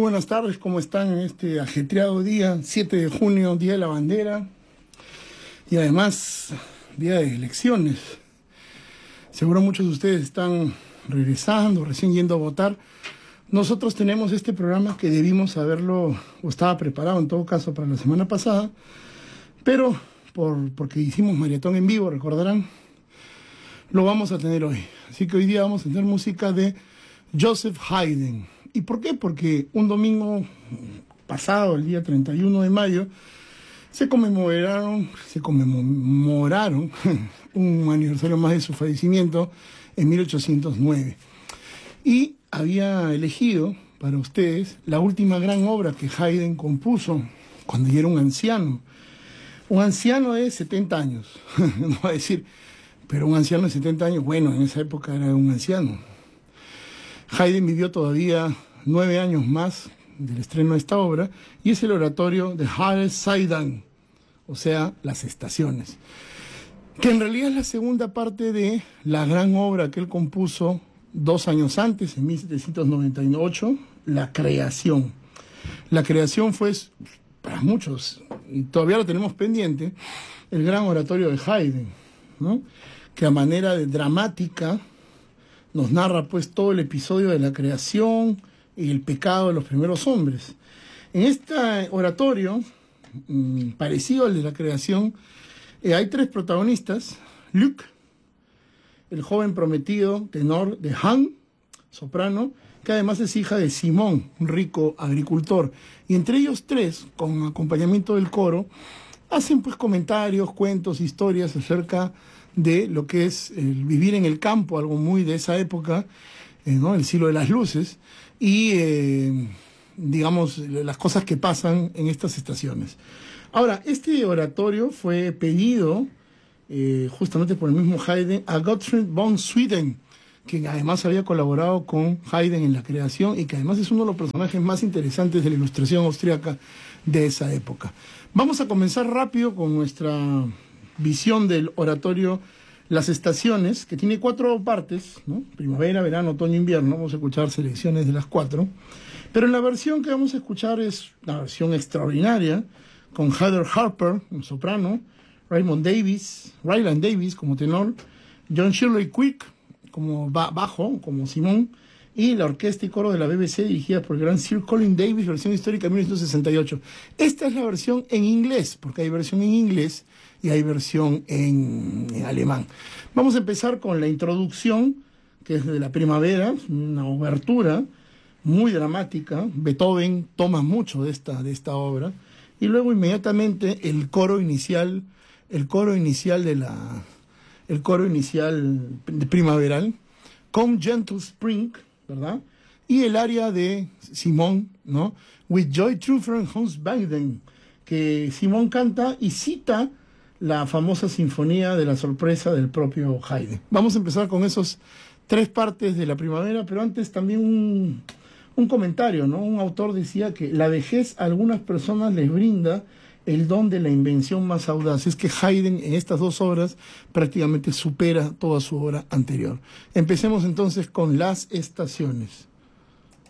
buenas tardes, ¿cómo están en este ajetreado día, 7 de junio, Día de la Bandera, y además día de elecciones? Seguro muchos de ustedes están regresando, recién yendo a votar. Nosotros tenemos este programa que debimos haberlo, o estaba preparado en todo caso para la semana pasada, pero porque hicimos maratón en vivo, recordarán, lo vamos a tener hoy. Así que hoy día vamos a tener música de Joseph Haydn. ¿Y por qué? Porque un domingo pasado, el día 31 de mayo, se conmemoraron un aniversario más de su fallecimiento en 1809. Y había elegido para ustedes la última gran obra que Haydn compuso cuando ya era un anciano. Un anciano de 70 años. No va a decir, pero un anciano de 70 años, bueno, en esa época era un anciano. Haydn vivió todavía 9 años más del estreno de esta obra, y es el oratorio de Jahreszeitung, o sea, las estaciones, que en realidad es la segunda parte de la gran obra que él compuso 2 años antes, en 1798, La Creación. La Creación fue, para muchos, y todavía lo tenemos pendiente, el gran oratorio de Haydn, ¿no? Que a manera de dramática nos narra pues todo el episodio de la creación y el pecado de los primeros hombres. En este oratorio, parecido al de la creación, hay 3 protagonistas: Luc, el joven prometido tenor de Han, soprano, que además es hija de Simón, un rico agricultor. Y entre ellos 3, con acompañamiento del coro, hacen pues comentarios, cuentos, historias acerca de lo que es el vivir en el campo, algo muy de esa época, ¿no? El siglo de las luces, y digamos, las cosas que pasan en estas estaciones. Ahora, este oratorio fue pedido justamente por el mismo Haydn a Gottfried von Swieten, quien además había colaborado con Haydn en la creación y que además es uno de los personajes más interesantes de la ilustración austríaca de esa época. Vamos a comenzar rápido con nuestra visión del oratorio Las Estaciones, que tiene 4 partes, ¿no? Primavera, verano, otoño, invierno. Vamos a escuchar selecciones de las 4. Pero la versión que vamos a escuchar es una versión extraordinaria, con Heather Harper, un soprano, Ryland Davis como tenor, John Shirley Quick como bajo, como Simón, y la orquesta y coro de la BBC dirigida por el gran Sir Colin Davis, versión histórica de 1968. Esta es la versión en inglés, porque hay versión en inglés y hay versión en alemán. Vamos a empezar con la introducción, que es de la primavera, una obertura muy dramática. Beethoven toma mucho de esta obra, y luego inmediatamente el coro inicial primaveral, Come Gentle Spring, ¿verdad? Y el aria de Simón, ¿no? With Joy Truffer and Hans Biden, que Simón canta y cita la famosa sinfonía de la sorpresa del propio Haydn. Vamos a empezar con esos 3 partes de la primavera, pero antes también un comentario, ¿no? Un autor decía que la vejez a algunas personas les brinda el don de la invención más audaz. Es que Haydn en estas 2 obras prácticamente supera toda su obra anterior. Empecemos entonces con Las Estaciones.